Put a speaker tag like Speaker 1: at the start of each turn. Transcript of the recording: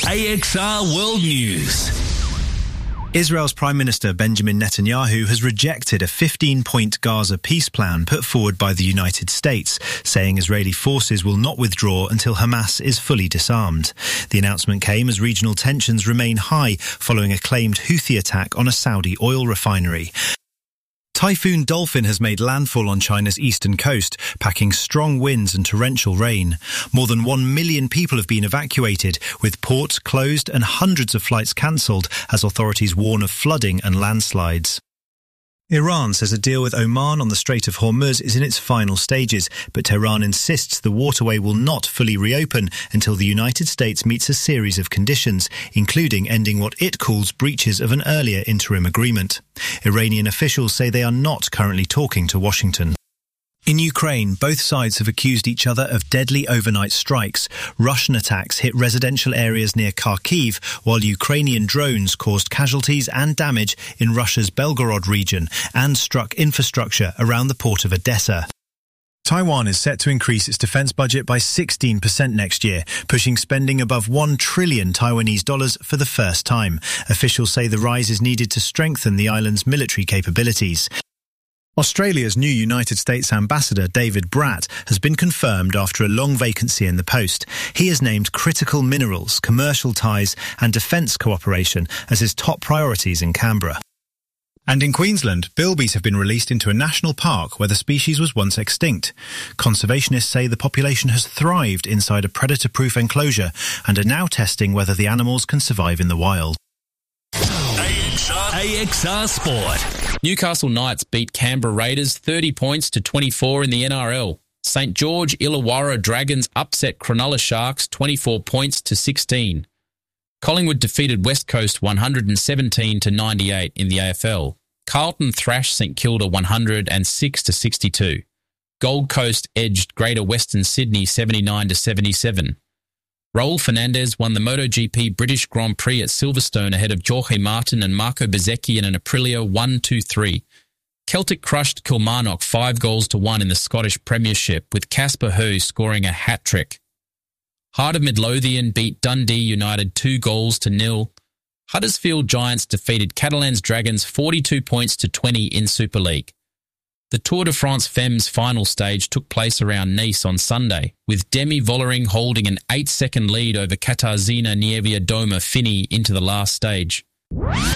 Speaker 1: AXR World News.
Speaker 2: Israel's Prime Minister Benjamin Netanyahu has rejected a 15-point Gaza peace plan put forward by the United States, saying Israeli forces will not withdraw until Hamas is fully disarmed. The announcement came as regional tensions remain high following a claimed Houthi attack on a Saudi oil refinery. Typhoon Dolphin has made landfall on China's eastern coast, packing strong winds and torrential rain. More than 1 million people have been evacuated, with ports closed and hundreds of flights cancelled as authorities warn of flooding and landslides. Iran says a deal with Oman on the Strait of Hormuz is in its final stages, but Tehran insists the waterway will not fully reopen until the United States meets a series of conditions, including ending what it calls breaches of an earlier interim agreement. Iranian officials say they are not currently talking to Washington. In Ukraine, both sides have accused each other of deadly overnight strikes. Russian attacks hit residential areas near Kharkiv, while Ukrainian drones caused casualties and damage in Russia's Belgorod region and struck infrastructure around the port of Odessa. Taiwan is set to increase its defense budget by 16% next year, pushing spending above 1 trillion Taiwanese dollars for the first time. Officials say the rise is needed to strengthen the island's military capabilities. Australia's new United States ambassador, David Bratt, has been confirmed after a long vacancy in the post. He has named critical minerals, commercial ties and defence cooperation as his top priorities in Canberra. And in Queensland, bilbies have been released into a national park where the species was once extinct. Conservationists say the population has thrived inside a predator-proof enclosure and are now testing whether the animals can survive in the wild.
Speaker 1: AXR Sport.
Speaker 3: Newcastle Knights beat Canberra Raiders 30 points to 24 in the NRL. St George Illawarra Dragons upset Cronulla Sharks 24 points to 16. Collingwood defeated West Coast 117 to 98 in the AFL. Carlton thrashed St Kilda 106 to 62. Gold Coast edged Greater Western Sydney 79 to 77. Raul Fernandez won the MotoGP British Grand Prix at Silverstone ahead of Jorge Martin and Marco Bezzecchi in an Aprilia 1-2-3. Celtic crushed Kilmarnock 5-1 in the Scottish Premiership, with Casper Høy scoring a hat-trick. Heart of Midlothian beat Dundee United 2-0. Huddersfield Giants defeated Catalans Dragons 42 points to 20 in Super League. The Tour de France Femmes final stage took place around Nice on Sunday, with Demi Vollering holding an 8-second lead over Katarzyna Niewiadoma Finney into the last stage.